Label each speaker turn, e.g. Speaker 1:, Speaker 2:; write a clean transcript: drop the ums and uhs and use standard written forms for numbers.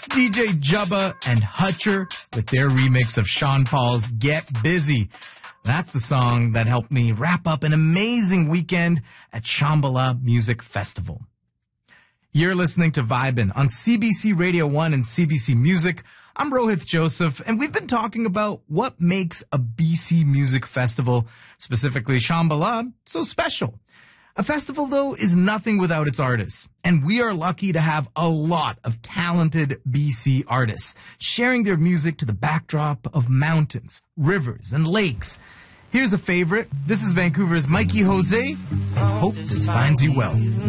Speaker 1: DJ Jubba and Hutcher with their remix of Sean Paul's Get Busy. That's the song that helped me wrap up an amazing weekend at Shambhala Music Festival. You're listening to Vibin' on CBC Radio 1 and CBC Music. I'm Rohith Joseph, and we've been talking about what makes a BC Music Festival, specifically Shambhala, so special. A festival, though, is nothing without its artists, and we are lucky to have a lot of talented BC artists sharing their music to the backdrop of mountains, rivers, and lakes. Here's a favorite. This is Vancouver's Mikey Jose, and hope this finds you well.